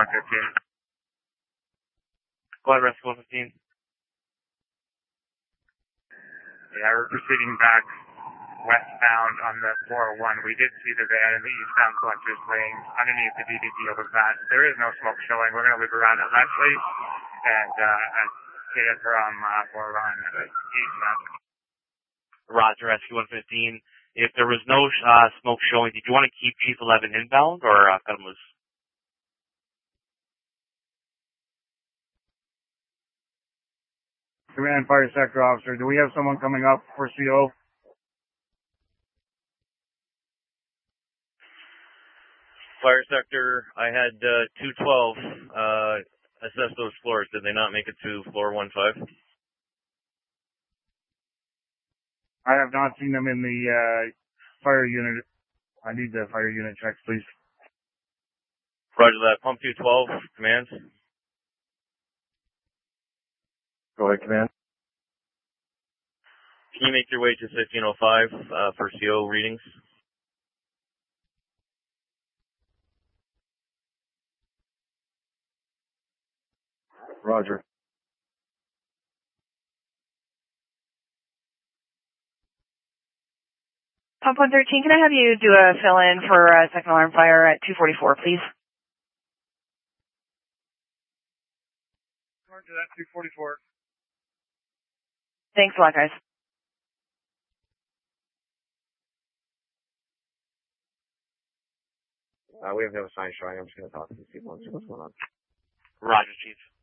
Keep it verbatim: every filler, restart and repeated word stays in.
fifteen. Go ahead, Rescue one fifteen. Yeah, we're proceeding back westbound on the four oh one. We did see the van in the eastbound collector's lane underneath the D D T overpass. There is no smoke showing. We're going to loop around at Leslie and uh, get it from uh, four oh one eastbound. Roger, Rescue one fifteen. If there was no uh, smoke showing, did you want to keep Chief eleven inbound or uh, cut him loose? Command Fire Sector Officer, do we have someone coming up for C O? Fire Sector, I had uh, two twelve uh, assess those floors. Did they not make it to floor one five? I have not seen them in the uh, fire unit. I need the fire unit checks, please. Roger that. Pump two twelve, command. Go ahead, command. Can you make your way to fifteen oh five uh, for C O readings? Roger. Pump one thirteen, can I have you do a fill-in for uh, second alarm fire at two forty-four, please? Roger that, two forty-four. Thanks a lot, guys. Uh, we have no sign showing. I'm just going to talk to these people and see what's going on. Roger, Chief.